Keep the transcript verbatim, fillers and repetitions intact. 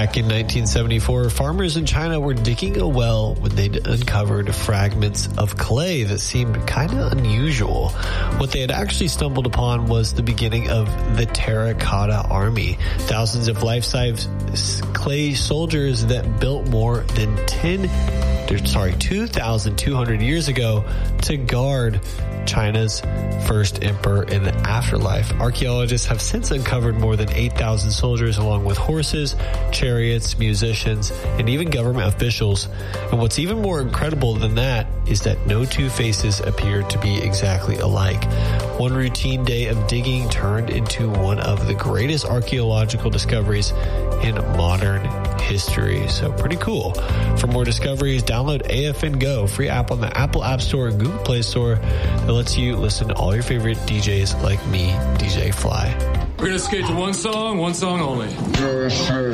Back in nineteen seventy-four, farmers in China were digging a well when they uncovered fragments of clay that seemed kind of unusual. What they had actually stumbled upon was the beginning of the Terracotta Army, thousands of life-size clay soldiers that built more than ten, sorry, two thousand two hundred years ago to guard China's first emperor in the afterlife. Archaeologists have since uncovered more than eight thousand soldiers along with horses, chariots, musicians, and even government officials. And what's even more incredible than that is that no two faces appear to be exactly alike. One routine day of digging turned into one of the greatest archaeological discoveries in modern history. So pretty cool. For more discoveries, download A F N Go, free app on the Apple App Store and Google Play Store that lets you listen to all your favorite D Js like me, D J Fly. We're going to skate to one song, one song only.